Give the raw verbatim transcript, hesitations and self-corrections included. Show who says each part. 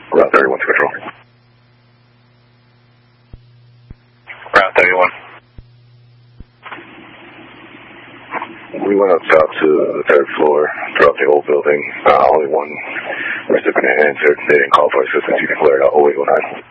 Speaker 1: Route thirty-one to control.
Speaker 2: Route thirty-one.
Speaker 1: We went up top to the third floor throughout the whole building. Uh, only one recipient answered. They didn't call for assistance. You can clear it out. oh eight oh nine.